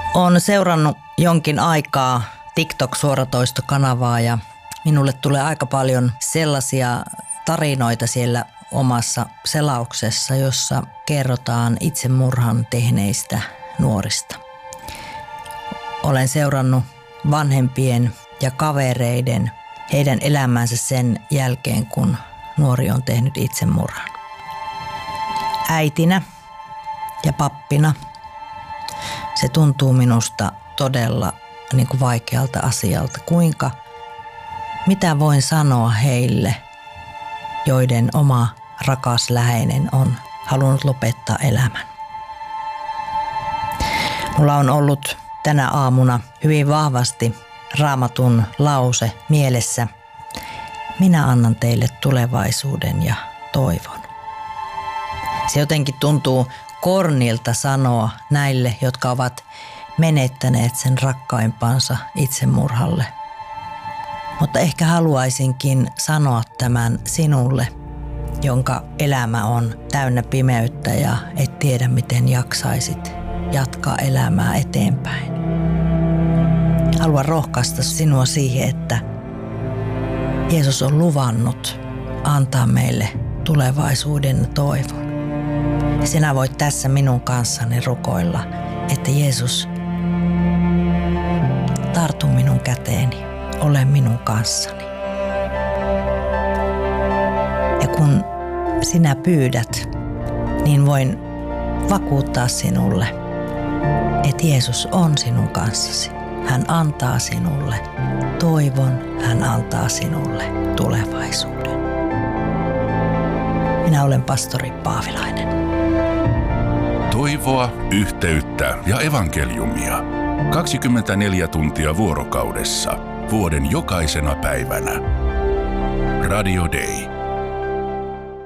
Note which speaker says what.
Speaker 1: Olen seurannut jonkin aikaa TikTok-suoratoistokanavaa ja minulle tulee aika paljon sellaisia tarinoita siellä omassa selauksessa, jossa kerrotaan itsemurhan tehneistä nuorista. Olen seurannut vanhempien ja kavereiden heidän elämänsä sen jälkeen, kun nuori on tehnyt itsemurhan. Äitinä ja pappina se tuntuu minusta todella vaikealta asialta. Mitä voin sanoa heille, joiden oma rakas läheinen on halunnut lopettaa elämän? Mulla on ollut tänä aamuna hyvin vahvasti Raamatun lause mielessä. Minä annan teille tulevaisuuden ja toivon. Se jotenkin tuntuu kornilta sanoa näille, jotka ovat menettäneet sen rakkaimpansa itsemurhalle. Mutta ehkä haluaisinkin sanoa tämän sinulle, jonka elämä on täynnä pimeyttä ja et tiedä, miten jaksaisit jatkaa elämää eteenpäin. Haluan rohkaista sinua siihen, että Jeesus on luvannut antaa meille tulevaisuuden toivon. Ja sinä voit tässä minun kanssani rukoilla, että Jeesus, tartu minun käteeni, ole minun kanssani. Ja kun sinä pyydät, niin voin vakuuttaa sinulle, että Jeesus on sinun kanssasi. Hän antaa sinulle toivon, hän antaa sinulle tulevaisuuden. Minä olen pastori Paavilainen.
Speaker 2: Toivoa, yhteyttä ja evankeliumia. 24 tuntia vuorokaudessa, vuoden jokaisena päivänä. Radio Day.